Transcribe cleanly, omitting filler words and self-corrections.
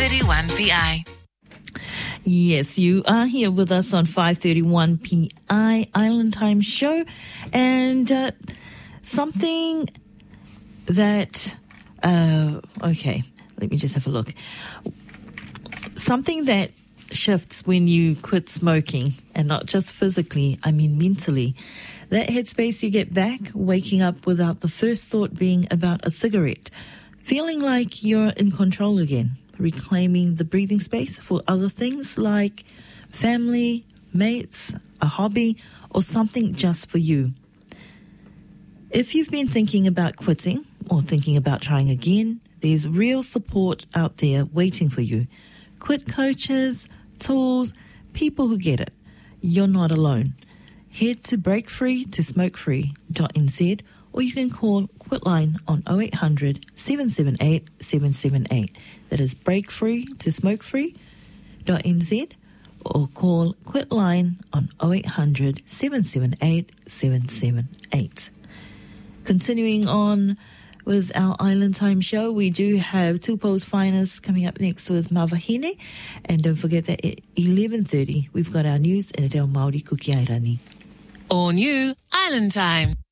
531 PI. Yes, you are here with us on 531 PI Island Time Show. And something that, okay, let me just have a look. Something that shifts when you quit smoking, and not just physically, I mean mentally. That headspace you get back, waking up without the first thought being about a cigarette, feeling like you're in control again, reclaiming the breathing space for other things like family, mates, a hobby, or something just for you. If you've been thinking about quitting or thinking about trying again, there's real support out there waiting for you. Quit coaches, tools, people who get it. You're not alone. Head to breakfree2smokefree.nz or you can call Quitline on 0800 778 778. That is breakfree2smokefree.nz or call Quitline on 0800 778 778. Continuing on with our Island Time show, we do have Tupou's Finest coming up next with Mawahine. And don't forget that at 11:30, we've got our news and Te Ao Māori Kuki Airani. All new Island Time.